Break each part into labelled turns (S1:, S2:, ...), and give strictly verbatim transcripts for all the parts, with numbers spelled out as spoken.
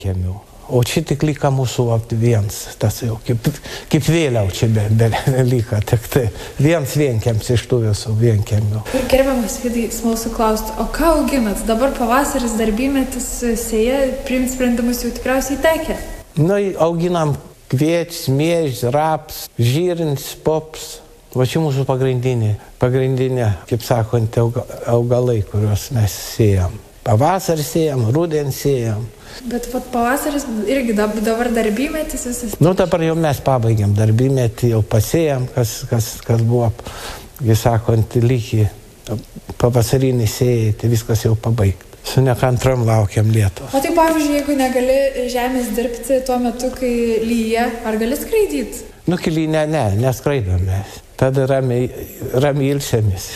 S1: kiemių. O čia tik lyka mūsų viens, tas jau kaip, kaip vėliau čia be, be lyka, tik tai viens vienkiems iš tų visų vienkiemių.
S2: Ir gerbiamas Vidai, smalsu klausti, o ką auginat? Dabar pavasaris, darbymetis, sėja, priimti sprendimus jau tikriausiai tekę?
S1: Nu, auginam kviečius, miežius, raps, žyrins, pops. Va čia mūsų pagrindinė, pagrindinė, kaip sakant, augalai, kuriuos mes sėjam. Pavasarį sėjam, rudenį sėjam.
S2: Bet vat pavasaris irgi dabar darbymetis visas.
S1: Nu, dabar jau mes pabaigėm darbymetį, jau pasėjam, kas, kas, kas buvo, kaip sakant, lygiai pavasarinį sėjai, tai viskas jau pabaigta. Su nekantrom laukiam lietos.
S2: O tai pavyzdžiui, jeigu negali žemės dirbti tuo metu, kai lyja, ar gali skraidyti?
S1: Nu, kai lyja, ne, neskraidome. Tada ramiai, ramiai ilsėmis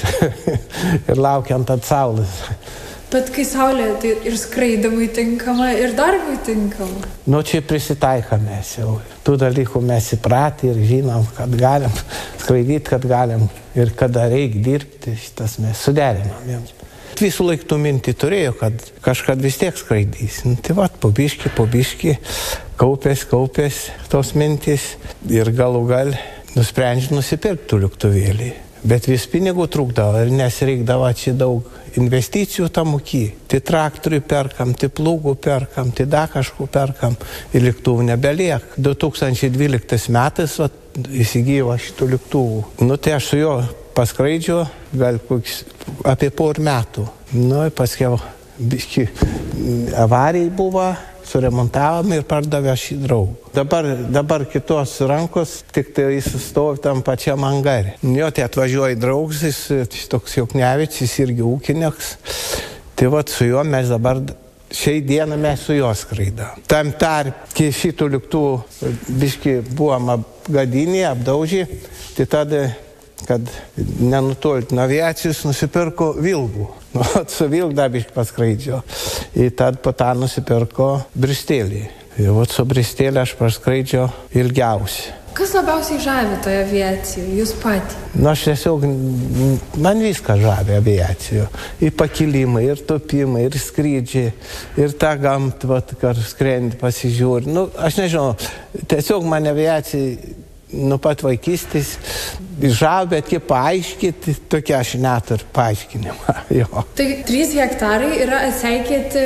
S1: ir laukiant atsaulės.
S2: Bet kai saulė, tai ir skraidimui tinkama, ir darbui tinkama.
S1: Nu, čia prisitaikomės jau. Tų dalykų mes įpratę ir žinom, kad galim skraidyti, kad galim ir kada reikia dirbti, šitas mes suderinam. Visų laikų tų mintį turėjo, kad kažkad vis tiek skraidys. Nu, tai vat, po biškį, po biškį, kaupės, kaupės tos mintys ir galų gal nusprendžiu nusipirkti tų lėktuvėlį. Bet vis pinigų trūkdavo ir nesireikdavo čia daug investicijų tam ūkį. Tai traktorių perkam, tai plūgų perkam, tai dar kažkų perkam ir lėktuvų nebeliek. du tūkstančiai dvyliktais metais vat, įsigijau šitų lėktuvų. Nu tai aš su juo paskraidžiu gal koks, apie porą metų. Nu ir paskiau biški avarijai buvo, suremontavom ir pardavė šį draugą. Dabar, dabar kitos rankos, tik tai jis stovi tam pačiam angare. Jo, tai atvažiuoja draugas, jis toks Juknevičius, jis irgi ūkininkas. Tai vat su juo mes dabar, šiai dieną mes su juo skraidam. Tam tarp, kai šitų lėktuvų biški buvom apgadinę, apdaužę, tai tada, kad nenutolti nuo aviacijos, nusipirko Vilgų. Nu, su Vilgda biški paskraidžio. Ir tad po tą nusipirko Bristelį. Ir vat su Bristelį aš paskraidžio ilgiausiai.
S2: Kas labiausiai žavi toje aviacijoje, jūs patį?
S1: Nu, aš tiesiog, man viską žavi aviacijoje. Ir pakilimai, ir topimai, ir skrydžiai, ir tą gamtą, vat, kad skrendi, pasižiūri. Nu, aš nežinau, tiesiog man aviacija nuo pat vaikystės žavi, bet kaip paaiškinti, tokia aš neturiu paaiškinimą. Jo.
S2: Tai trys hektarai yra atseikėti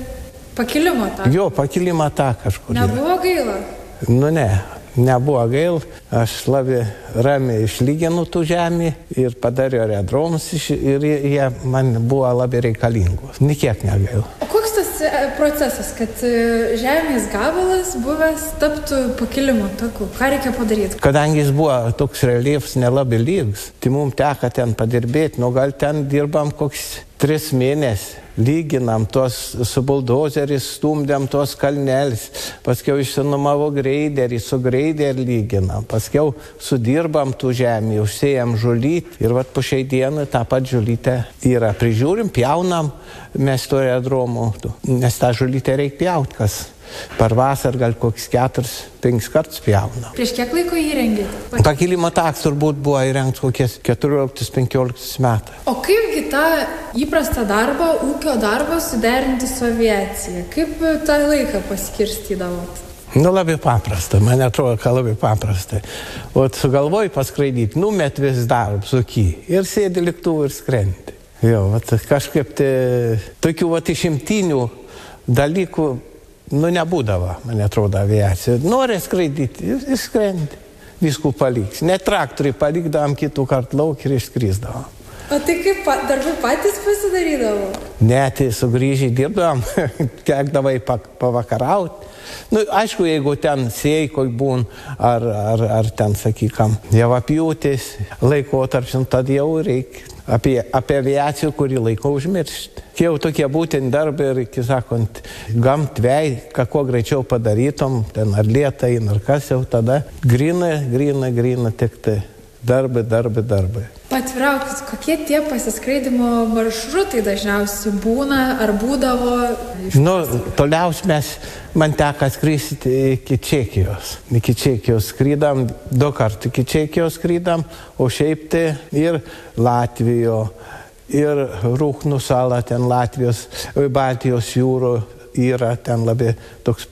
S2: pakilimo taką?
S1: Jo, pakilimo taką kažkur.
S2: Nebuvo gaila?
S1: Nu ne, nebuvo gaila. Aš labai ramiai išlyginu tų žemį ir padariau aerodromus ir jie man buvo labai reikalingos. Nikiek negaila.
S2: O koks tas procesas, kad žemės gabalas buvęs taptų pakilimo taku? Ką reikia padaryti?
S1: Kadangi jis buvo toks reliefas nelabai lygus, tai mums teko ten padirbėti, nu gal ten dirbam koks tris mėnesius. Lyginam tos su buldozeris, stumdėm tos kalnelis, paskiau išsinumavo greiderį, su greiderį lyginam, paskiau sudirbam tų žemį, užsėjam žulyt ir vat po šiai dienai tą pat žulytę yra. Prižiūrim, pjaunam, mes to aerodromo, nes tą žulytę reikia pjauti, kas per vasarą gal koks keturis, penkis kartus pjauna.
S2: Prieš kiek laiko įrengėte?
S1: Pakilimo takas turbūt buvo įrengtas kokies keturioliktais penkioliktais metais.
S2: O kaipgi tą įprastą darbą, ūkio darbą suderinti su aviacija? Kaip tą laiką paskirstydavot?
S1: Nu, labai paprasta, man atrodo, kad labai paprasta. O sugalvoji paskraidyti, numet vis darbus ūkį ir sėdi lėktuvų ir skrendi. Jo, vat, kažkaip tai tokių vat, išimtinių dalykų nu, nebūdavo, man atrodo, aviacija. Nori skraidyti, ir skrendi. Viskų paliks. Net traktoriai palikdavom kitų kartų lauk ir išskrisdavom.
S2: O tai kaip darbų patys pasidarydavo?
S1: Ne, tai sugrįžiai dirbdavom, tekdavai pavakarauti. Nu, aišku, jeigu ten sėjai, koi būn, ar, ar, ar ten, sakykam, javapjūtis, laikotarpis, tad jau reikia apie, apie aviaciją, kurį laiko užmiršti. Jau tokie būtent darbai ir, iki sakant, gamtvei, ką kuo greičiau padarytom, ten ar lietai, ar kas jau tada, grina, grina, grina, tik tai darbai, darbai, darbai.
S2: Patviraukit, kokie tie pasiskraidimo maršrutai dažniausiai būna ar būdavo?
S1: Nu, toliausiai mes, man teko skristi iki Čekijos. Iki Čekijos skrydam, du kartus iki Čekijos skrydam, o šiaip tai ir Latvijo, ir Rūknų sala, ten Latvijos, Baltijos jūro yra ten labai toks